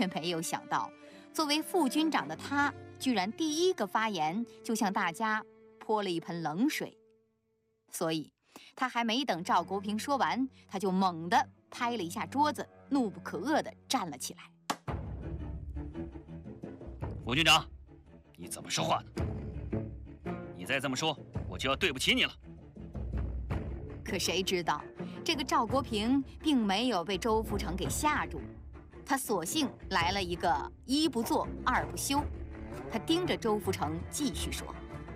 却没有想到，作为副军长的他，居然第一个发言就向大家泼了一盆冷水。所以，他还没等赵国平说完，他就猛地拍了一下桌子，怒不可遏地站了起来。 副军长，你怎么说话呢？你再这么说，我就要对不起你了。 可谁知道，这个赵国平并没有被周福成给吓住，他索性来了一个一不做二不休。他盯着周福成继续说：“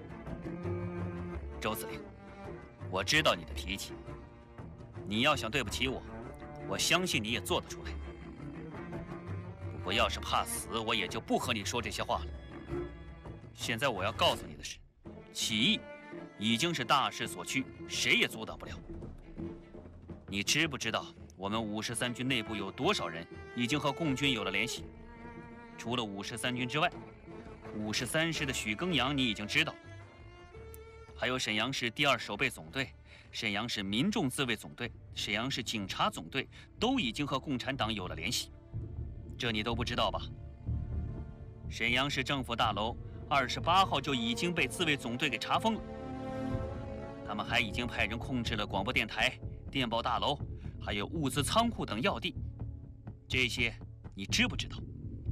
周司令，我知道你的脾气，你要想对不起我，我相信你也做得出来。不过要是怕死，我也就不和你说这些话了。现在我要告诉你的是，起义已经是大势所趋，谁也阻挡不了。你知不知道我们53军内部有多少人已经和共军有了联系？除了53军之外，53师的许耕阳你已经知道了，还有沈阳市第2守备总队、沈阳市民众自卫总队、沈阳市警察总队都已经和共产党有了联系，这你都不知道吧？沈阳市政府大楼28号就已经被自卫总队给查封了，他们还已经派人控制了广播电台、电报大楼，还有物资仓库等要地，这些你知不知道？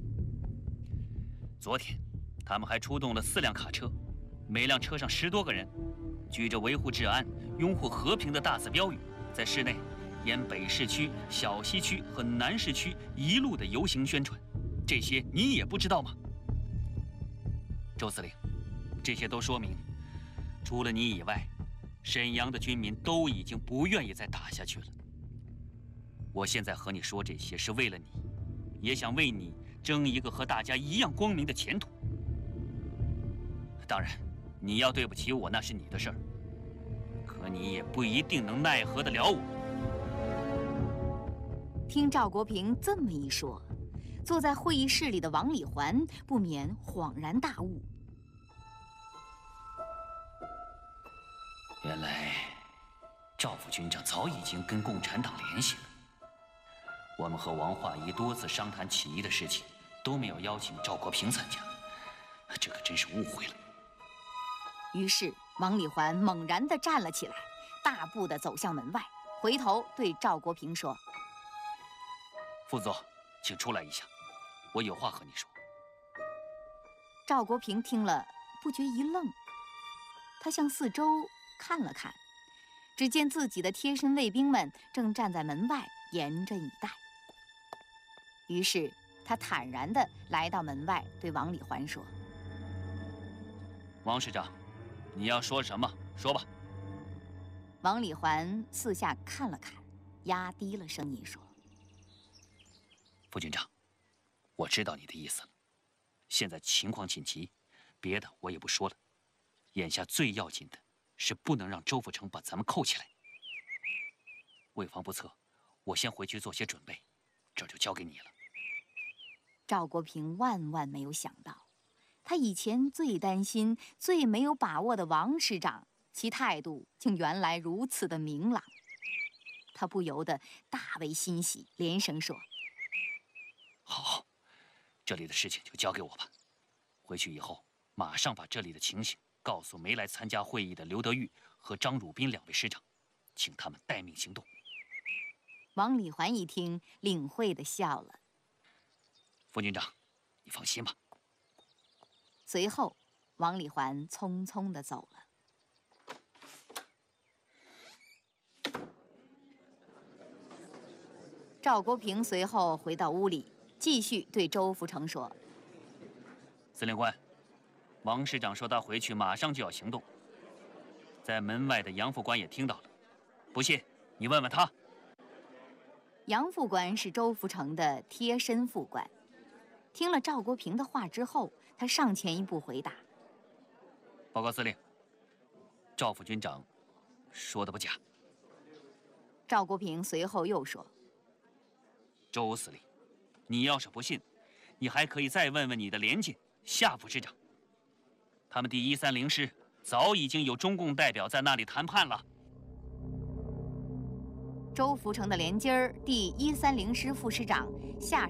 昨天，他们还出动了4辆卡车，每辆车上10多个人，举着维护治安、拥护和平的大字标语，在市内沿北市区、小西区和南市区一路的游行宣传，这些你也不知道吗？周司令，这些都说明，除了你以外，沈阳的军民都已经不愿意再打下去了。我现在和你说这些是为了你，也想为你争一个和大家一样光明的前途。当然，你要对不起我那是你的事儿，可你也不一定能奈何得了我。 听赵国平这么一说，坐在会议室里的王礼环不免恍然大悟。 原来赵副军长早已经跟共产党联系了。我们和王化仪多次商谈起义的事情，都没有邀请赵国平参加，这可真是误会了。 于是王礼环猛然地站了起来，大步地走向门外，回头对赵国平说：“ 副座，请出来一下，我有话和你说。” 赵国平听了，不觉一愣，他向四周看了看，只见自己的贴身卫兵们正站在门外严阵以待。于是他坦然地来到门外，对王礼环说：“ 王师长，你要说什么说吧。” 王礼环四下看了看，压低了声音说：“ 副军长，我知道你的意思了。现在情况紧急，别的我也不说了。眼下最要紧的是不能让周福成把咱们扣起来。为防不测，我先回去做些准备，这就交给你了。” 赵国平万万没有想到，他以前最担心、最没有把握的王师长，其态度竟原来如此的明朗。他不由得大为欣喜，连声说：“ 好，这里的事情就交给我吧。回去以后，马上把这里的情形告诉没来参加会议的刘德玉和张汝斌2位师长，请他们待命行动。” 王礼环一听，领会地笑了。 副军长，你放心吧。 随后，王礼环匆匆地走了。赵国平随后回到屋里，继续对周福成说：“ 司令官，王师长说他回去马上就要行动，在门外的杨副官也听到了，不信你问问他。” 杨副官是周福成的贴身副官，听了赵国平的话之后，他上前一步回答：“ 报告司令，赵副军长说的不假。” 赵国平随后又说：“ 周司令，你要是不信，你还可以再问问你的连近夏副师长，他们第130师早已经有中共代表在那里谈判了。” 周福成的连襟儿第130师副师长夏